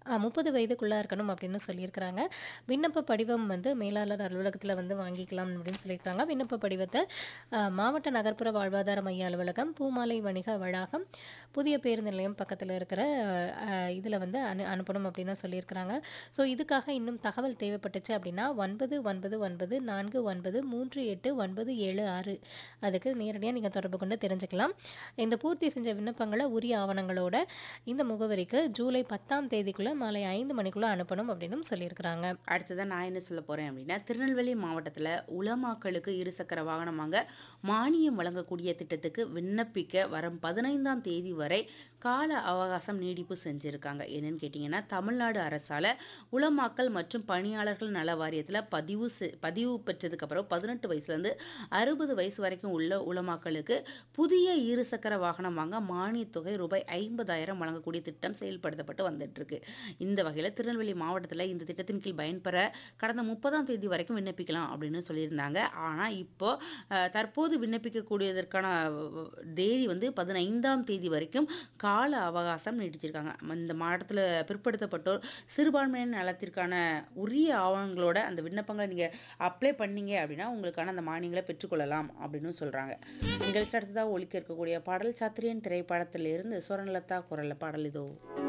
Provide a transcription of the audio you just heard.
30 வயதுக்குள்ள இருக்கணும் அப்படின்னு சொல்லியிருக்கிறாங்க. விண்ணப்ப படிவம் வந்து மேலாளர் அலுவலகத்தில வந்து வாங்கிக்கலாம் அப்படின்னு சொல்லியிருக்காங்க. விண்ணப்ப படிவத்த மாவட்ட நகர்ப்புற வாழ்வாதார மைய அலுவலகம், பூமாலை வணிக வளாகம், புதிய பேருந்து நிலையம் பக்கத்தில இருக்கிற இதில வந்து அனுப்பணும் அப்படின்னு சொல்லியிருக்கிறாங்க. ஸோ இதுக்காக இன்னும் தகவல் தேவைப்பட்டுச்சு அப்படின்னா 9994393896 அதுக்கு நேரடியா நீங்க தொடர்பு கொண்டு தெரிஞ்சுக்கலாம். இந்த பூர்த்தி செஞ்ச விண்ணப்பங்கள உரிய ஆவணங்களோட இந்த முகவரிக்கு ஜூலை 10ஆம் தேதிக்குள்ள மாலை 5 மணிக்குள்ள அனுப்பணும் அப்படின்னும் சொல்லியிருக்கிறாங்க. அடுத்ததான் நான் என்ன சொல்ல போறேன் அப்படின்னா, திருநெல்வேலி மாவட்டத்துல உலமாக்களுக்கு இருசக்கர வாகனம் வாங்க மானியம் வழங்கக்கூடிய திட்டத்துக்கு விண்ணப்பிக்க வரும் 15ஆம் தேதி வரை கால அவகாசம் நீடிப்பு செஞ்சிருக்காங்க. என்னன்னு கேட்டிங்கன்னா, தமிழ்நாடு அரசால உலமாக்கல் மற்றும் பணியாளர்கள் நல வாரியத்துல பதிவு பெற்றதுக்கு அப்புறம் 18 வயசுலேருந்து 60 வயசு வரைக்கும் உள்ள உலமாக்களுக்கு புதிய இருசக்கர வாகனம் வாங்க மானியத் தொகை ரூபாய் 50,000 வழங்கக்கூடிய திட்டம் செயல்படுத்தப்பட்டு வந்துட்டு இருக்கு. இந்த வகையில் திருநெல்வேலி மாவட்டத்தில் இந்த திட்டத்தின் கீழ் பயன்பெற கடந்த 30ஆம் தேதி வரைக்கும் விண்ணப்பிக்கலாம் அப்படின்னு சொல்லியிருந்தாங்க. ஆனால் இப்போ தற்போது விண்ணப்பிக்கக்கூடியதற்கான தேதி வந்து 15ஆம் தேதி வரைக்கும் கால அவகாசம் நீடிச்சிருக்காங்க. இந்த மாவட்டத்தில் பிற்படுத்தப்பட்டோர் சிறுபான்மையினர் நலத்திற்கான உரிய ஆவணங்களோட அந்த விண்ணப்பங்களை நீங்கள் அப்ளை பண்ணீங்க அப்படின்னா உங்களுக்கான அந்த மானியங்களை பெற்றுக்கொள்ளலாம் அப்படின்னு சொல்கிறாங்க. நிகழ்ச்சி அடுத்ததாக ஒலிக்க இருக்கக்கூடிய பாடல் சத்திரியன் திரைப்படத்திலிருந்து சுவர்ணலதா குரல்ல பாடல் இதோ.